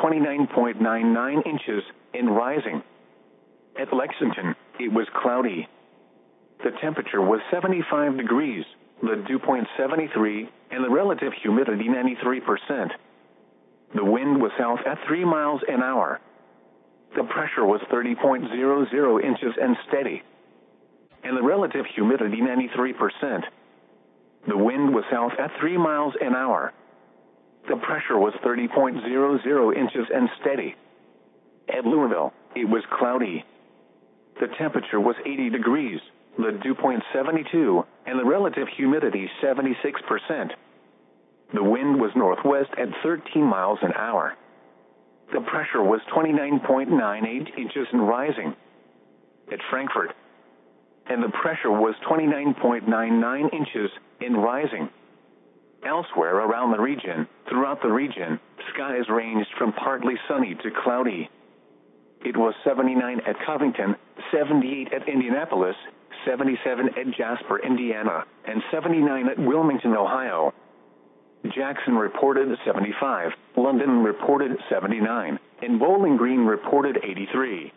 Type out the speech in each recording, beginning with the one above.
29.99 inches and rising. At Lexington, it was cloudy. The temperature was 75 degrees, the dew point 73, and the relative humidity 93%. The wind was south at 3 miles an hour. The pressure was 30.00 inches and steady. And the relative humidity 93%. The wind was south at 3 miles an hour. The pressure was 30.00 inches and steady. At Louisville, it was cloudy. The temperature was 80 degrees, the dew point 72, and the relative humidity 76%. The wind was northwest at 13 miles an hour. The pressure was 29.98 inches and rising. At Frankfort, and the pressure was 29.99 inches and rising. Elsewhere around the region, throughout the region, skies ranged from partly sunny to cloudy. It was 79 at Covington, 78 at Indianapolis, 77 at Jasper, Indiana, and 79 at Wilmington, Ohio. Jackson reported 75, London reported 79, and Bowling Green reported 83.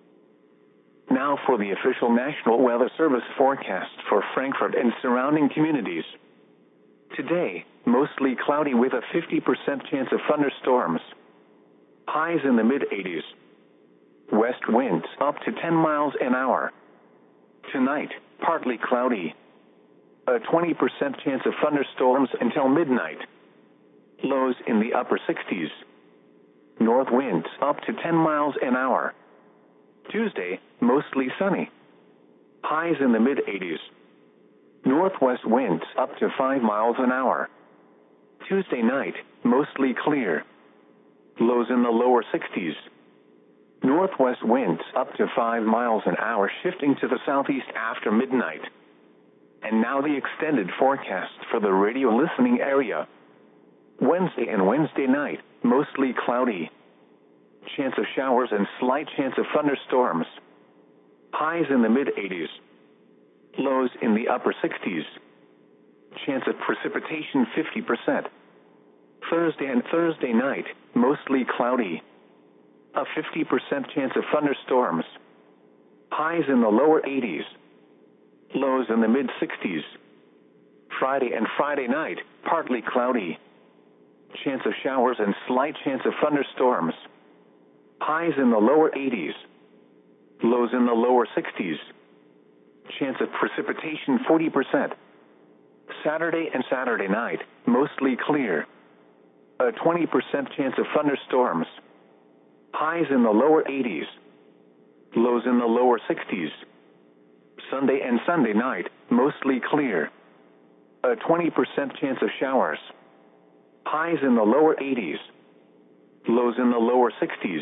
Now for the official National Weather Service forecast for Frankfort and surrounding communities. Today, mostly cloudy with a 50% chance of thunderstorms. Highs in the mid-80s. West winds up to 10 miles an hour. Tonight, partly cloudy. A 20% chance of thunderstorms until midnight. Lows in the upper 60s. North winds up to 10 miles an hour. Tuesday, mostly sunny. Highs in the mid-80s. Northwest winds up to 5 miles an hour. Tuesday night, mostly clear. Lows in the lower 60s. Northwest winds up to 5 miles an hour, shifting to the southeast after midnight. And now the extended forecast for the radio listening area. Wednesday and Wednesday night, mostly cloudy. Chance of showers and slight chance of thunderstorms. Highs in the mid-80s. Lows in the upper 60s. Chance of precipitation 50%. Thursday and Thursday night, mostly cloudy. A 50% chance of thunderstorms. Highs in the lower 80s. Lows in the mid-60s. Friday and Friday night, partly cloudy. Chance of showers and slight chance of thunderstorms. Highs in the lower 80s. Lows in the lower 60s. Chance of precipitation 40%. Saturday and Saturday night, mostly clear. A 20% chance of thunderstorms. Highs in the lower 80s. Lows in the lower 60s. Sunday and Sunday night, mostly clear. A 20% chance of showers. Highs in the lower 80s. Lows in the lower 60s.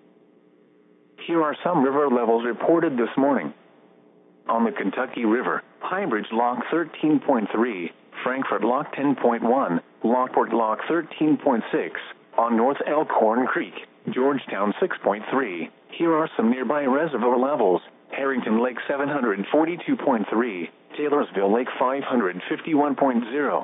Here are some river levels reported this morning. On the Kentucky River, Highbridge Lock 13.3, Frankfort Lock 10.1, Lockport Lock 13.6, on North Elkhorn Creek, Georgetown 6.3. Here are some nearby reservoir levels. Harrington Lake 742.3, Taylorsville Lake 551.0.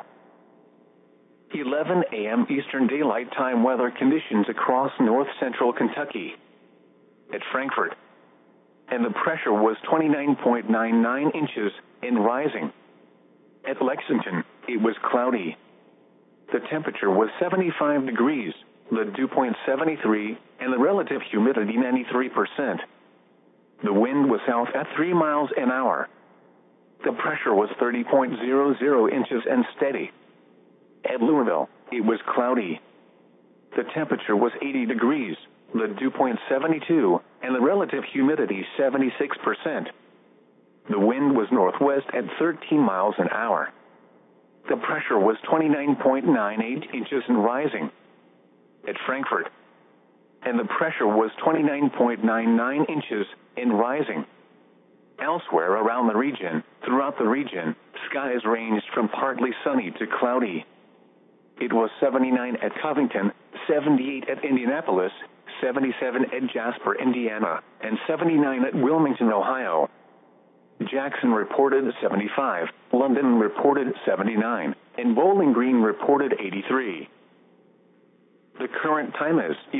11 a.m. Eastern Daylight Time weather conditions across north-central Kentucky. At Frankfort, and the pressure was 29.99 inches and rising. At Lexington, it was cloudy. The temperature was 75 degrees, the dew point 73, and the relative humidity 93%. The wind was south at 3 miles an hour. The pressure was 30.00 inches and steady. At Louisville, it was cloudy. The temperature was 80 degrees, the dew point 72, and the relative humidity 76%. The wind was northwest at 13 miles an hour. The pressure was 29.98 inches and rising. At Frankfort, and the pressure was 29.99 inches and rising. Elsewhere around the region, throughout the region, skies ranged from partly sunny to cloudy. It was 79 at Covington, 78 at Indianapolis, 77 at Jasper, Indiana, and 79 at Wilmington, Ohio. Jackson reported 75, London reported 79, and Bowling Green reported 83. The current time is